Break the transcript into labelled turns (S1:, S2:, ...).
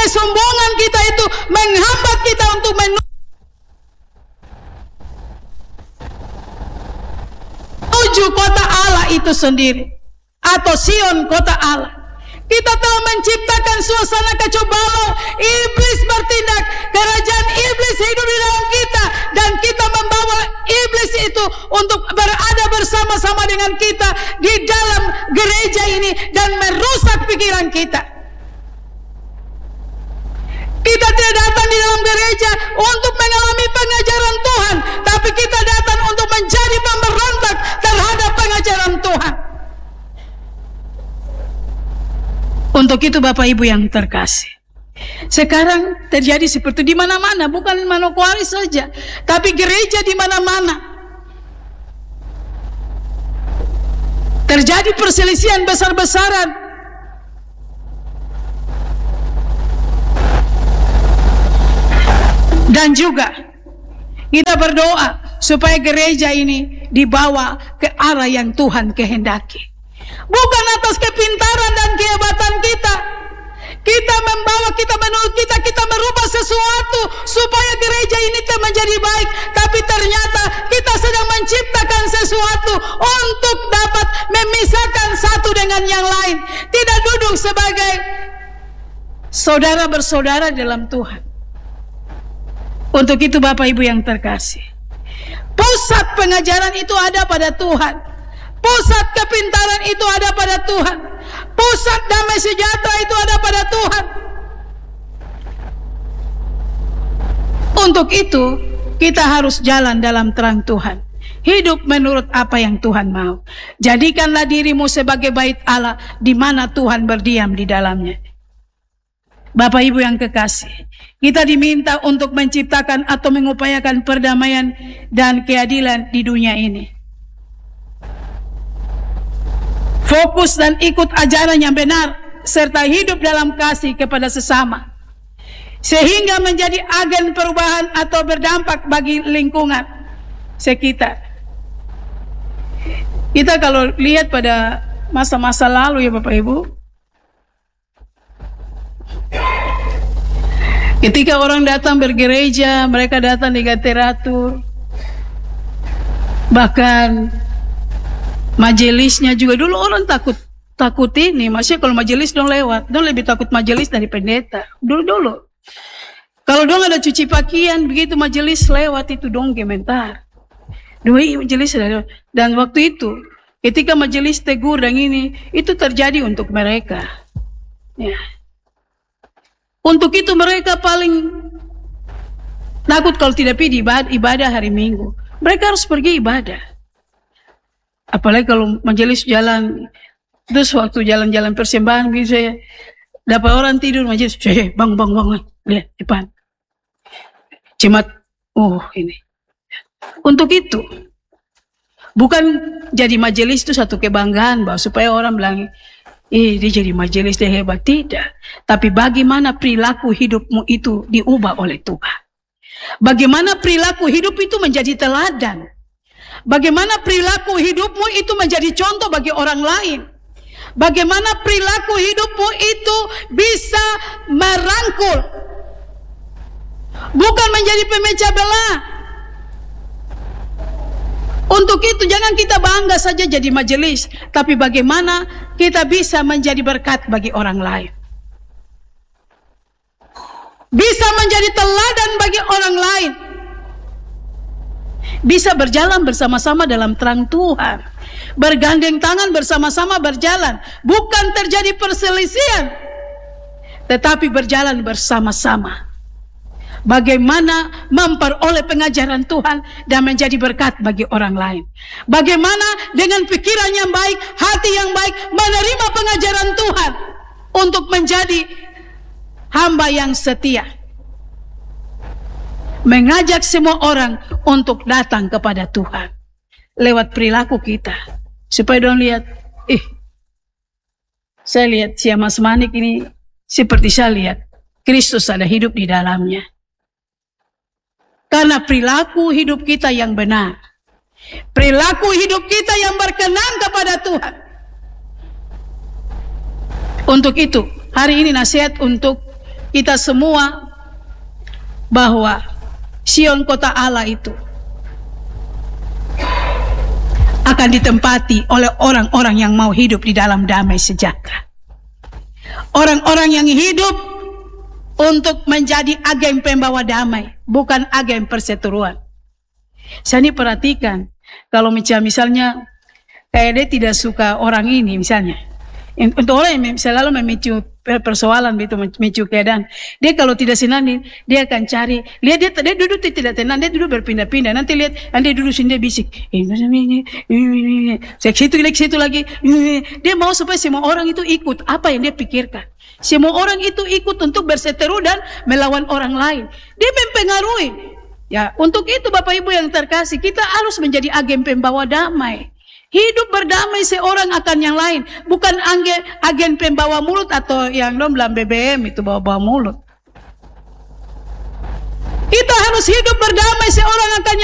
S1: kesombongan kita itu menghambat kita untuk menuju kota Allah itu sendiri, atau Sion, kota Allah. Kita telah menciptakan suasana kacau balau. Iblis bertindak, kerajaan iblis hidup di dalam kita, dan kita membawa iblis itu untuk berada bersama-sama dengan kita di dalam gereja ini dan merusak pikiran kita. Kita tidak datang di dalam gereja untuk mengalami pengajaran Tuhan, tapi kita datang untuk menjadi pemberontak terhadap pengajaran Tuhan. Untuk itu Bapak Ibu yang terkasih, sekarang terjadi seperti di mana-mana, bukan Manokwari saja, tapi gereja di mana-mana. Terjadi perselisihan besar-besaran. Dan juga kita berdoa supaya gereja ini dibawa ke arah yang Tuhan kehendaki. Bukan atas kepintaran dan kehebatan kita. Kita membawa, kita merubah sesuatu supaya gereja ini menjadi baik. Tapi ternyata kita sedang menciptakan sesuatu untuk dapat memisahkan satu dengan yang lain. Tidak duduk sebagai saudara bersaudara dalam Tuhan. Untuk itu Bapak Ibu yang terkasih, pusat pengajaran itu ada pada Tuhan. Pusat kepintaran itu ada pada Tuhan. Pusat damai sejahtera itu ada pada Tuhan. Untuk itu kita harus jalan dalam terang Tuhan, hidup menurut apa yang Tuhan mau. Jadikanlah dirimu sebagai bait Allah di mana Tuhan berdiam di dalamnya. Bapak Ibu yang kekasih, kita diminta untuk menciptakan atau mengupayakan perdamaian dan keadilan di dunia ini. Fokus dan ikut ajaran yang benar, serta hidup dalam kasih kepada sesama, sehingga menjadi agen perubahan atau berdampak bagi lingkungan sekitar. Kita kalau lihat pada masa-masa lalu ya Bapak Ibu, ketika orang datang bergereja, mereka datang dengan teratur, bahkan majelisnya juga dulu orang takut ini. Maksudnya kalau majelis dong lewat, dong lebih takut majelis dari pendeta. Dulu kalau dong ada cuci pakaian, begitu majelis lewat itu dong gementar. Dua majelis lewat. Dan waktu itu ketika majelis tegur dan ini, itu terjadi untuk mereka. Ya. Untuk itu mereka paling takut kalau tidak pergi ibadah hari Minggu. Mereka harus pergi ibadah. Apalagi kalau majelis jalan, terus waktu jalan-jalan persembahan gitu saya dapat orang tidur majelis, bang, lihat depan. Cimat, ini. Untuk itu, bukan jadi majelis itu satu kebanggaan bahwa supaya orang bilang, dia jadi majelis dia hebat, tidak. Tapi bagaimana perilaku hidupmu itu diubah oleh Tuhan. Bagaimana perilaku hidup itu menjadi teladan. Bagaimana perilaku hidupmu itu menjadi contoh bagi orang lain. Bagaimana perilaku hidupmu itu bisa merangkul, bukan menjadi pemecah belah. Untuk itu jangan kita bangga saja jadi majelis, tapi bagaimana kita bisa menjadi berkat bagi orang lain, bisa menjadi teladan bagi orang lain, bisa berjalan bersama-sama dalam terang Tuhan, bergandeng tangan bersama-sama berjalan, bukan terjadi perselisihan, tetapi berjalan bersama-sama. Bagaimana memperoleh pengajaran Tuhan dan menjadi berkat bagi orang lain. Bagaimana dengan pikiran yang baik, hati yang baik, menerima pengajaran Tuhan untuk menjadi hamba yang setia. Mengajak semua orang untuk datang kepada Tuhan lewat perilaku kita, supaya dong lihat, saya lihat si Mas Manik ini seperti saya lihat Kristus ada hidup di dalamnya. Karena perilaku hidup kita yang benar, perilaku hidup kita yang berkenan kepada Tuhan. Untuk itu hari ini nasihat untuk kita semua bahwa Sion kota Allah itu akan ditempati oleh orang-orang yang mau hidup di dalam damai sejahtera. Orang-orang yang hidup untuk menjadi agen pembawa damai, bukan agen perseteruan. Saya ini perhatikan, kalau misalnya kayak dia tidak suka orang ini misalnya, untuk orang yang selalu memicu persoalan, memicu keadaan, dia kalau tidak senang dia akan cari, lihat dia duduk tidak tenang, dia duduk berpindah-pindah, nanti lihat dia duduk sini dia bisik, situ lagi, dia mau supaya semua orang itu ikut apa yang dia pikirkan. Semua orang itu ikut untuk berseteru dan melawan orang lain. Dia mempengaruhi. Ya, untuk itu Bapak Ibu yang terkasih, kita harus menjadi agen pembawa damai. Hidup berdamai seorang akan yang lain, bukan agen pembawa mulut atau yang dalam BBM itu bawa mulut. Kita harus hidup berdamai seorang akan